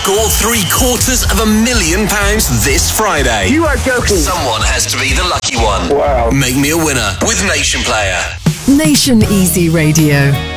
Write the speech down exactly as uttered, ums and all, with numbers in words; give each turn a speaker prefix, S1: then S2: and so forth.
S1: Score three quarters of a million pounds this Friday.
S2: You are joking.
S1: Someone has to be the lucky one.
S2: Wow.
S1: Make me a winner with Nation Player.
S3: Nation Easy Radio.